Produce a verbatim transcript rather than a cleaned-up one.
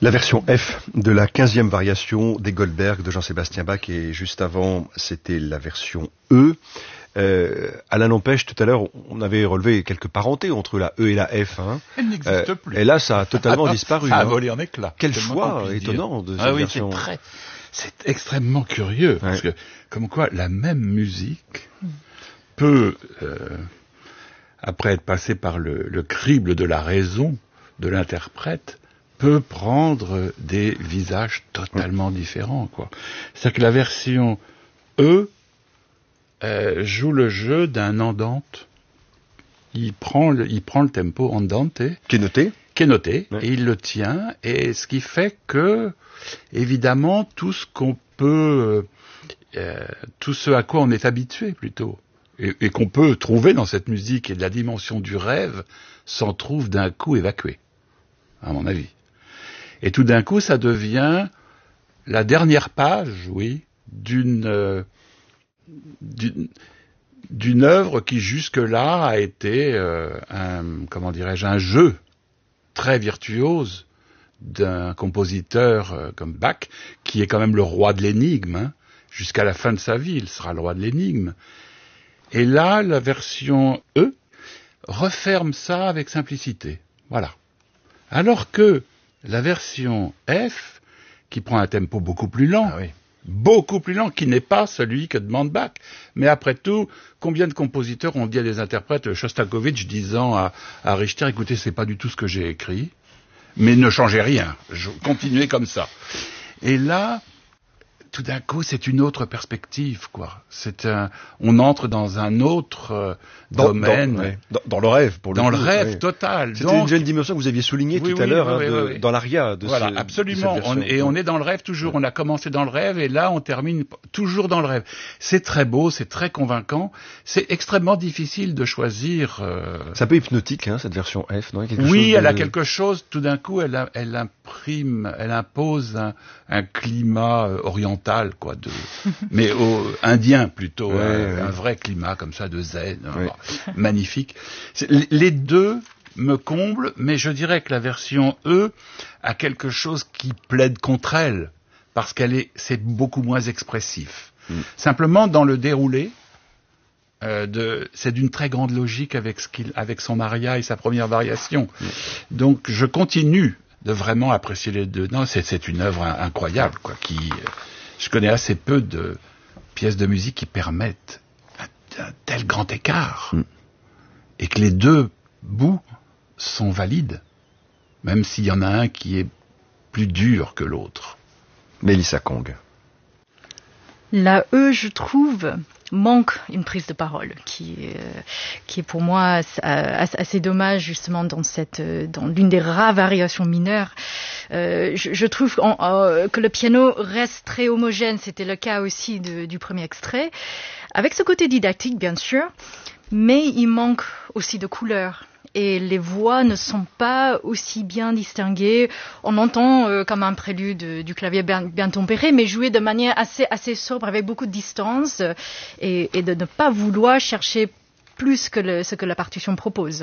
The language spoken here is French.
La version F de la quinzième variation des Goldberg de Jean-Sébastien Bach, et juste avant, c'était la version E. Euh, Alain Lampèche, tout à l'heure, on avait relevé quelques parentés entre la E et la F. Hein. Elle n'existe euh, plus. Et là, ça a totalement disparu. Ça a hein. volé en éclats. Quel choix étonnant de cette ah oui, version. C'est, très, c'est extrêmement curieux, ouais. Parce que, comme quoi, la même musique peut, euh, après être passée par le, le crible de la raison de l'interprète, peut prendre des visages totalement différents, quoi. C'est-à-dire que la version E euh, joue le jeu d'un andante. Il prend le, il prend le tempo andante. Qui est noté. Qui est noté, ouais. Et il le tient, et ce qui fait que, évidemment, tout ce qu'on peut, euh, tout ce à quoi on est habitué, plutôt, et, et qu'on peut trouver dans cette musique et de la dimension du rêve, s'en trouve d'un coup évacué, à mon avis. Et tout d'un coup, ça devient la dernière page, oui, d'une, euh, d'une, d'une œuvre qui jusque-là a été euh, un, comment dirais-je, un jeu très virtuose d'un compositeur euh, comme Bach, qui est quand même le roi de l'énigme, hein, jusqu'à la fin de sa vie, il sera le roi de l'énigme. Et là, la version E referme ça avec simplicité, voilà. Alors que la version F, qui prend un tempo beaucoup plus lent, ah oui. beaucoup plus lent, qui n'est pas celui que demande Bach. Mais après tout, combien de compositeurs ont dit à des interprètes, Shostakovich disant à, à Richter, écoutez, c'est pas du tout ce que j'ai écrit, mais ne changez rien, je, continuez comme ça. Et là, tout d'un coup, c'est une autre perspective, quoi. C'est un, on entre dans un autre euh, dans, domaine. Dans, ouais. dans, dans le rêve, pour le Dans coup, le rêve ouais. total. C'était Donc, une jeune dimension que vous aviez soulignée oui, tout oui, à l'heure, oui, hein, oui, de, oui. dans l'aria de Voilà, ce, absolument. de cette on, et on est dans le rêve toujours. On a commencé dans le rêve et là, on termine toujours dans le rêve. C'est très beau, c'est très convaincant. C'est extrêmement difficile de choisir. Euh... C'est un peu hypnotique, hein, cette version F, non? Quelque oui, chose de... elle a quelque chose. Tout d'un coup, elle, a, elle imprime, elle impose un, un climat euh, oriental, quoi, de, mais au, indien plutôt, ouais, un, ouais. un vrai climat comme ça de zen, ouais. magnifique. C'est, les deux me comblent, mais je dirais que la version E a quelque chose qui plaide contre elle, parce qu'elle est, c'est beaucoup moins expressif. Mm. Simplement, dans le déroulé, euh, de, c'est d'une très grande logique avec, ce qu'il, avec son aria et sa première variation. Mm. Donc, je continue de vraiment apprécier les deux. Non, c'est, c'est une œuvre incroyable, quoi, qui... Je connais assez peu de pièces de musique qui permettent un, un tel grand écart. Mm. Et que les deux bouts sont valides, même s'il y en a un qui est plus dur que l'autre. Mélissa Kong. La E, je trouve, manque une prise de parole qui, euh, qui est pour moi assez dommage justement dans, cette, dans l'une des rares variations mineures. Euh, je, je trouve en, euh, que le piano reste très homogène, c'était le cas aussi de, du premier extrait, avec ce côté didactique bien sûr, mais il manque aussi de couleurs. Et les voix ne sont pas aussi bien distinguées. On entend euh, comme un prélude euh, du clavier bien, bien tempéré, mais joué de manière assez, assez sobre, avec beaucoup de distance, euh, et, et de ne pas vouloir chercher plus que le, ce que la partition propose.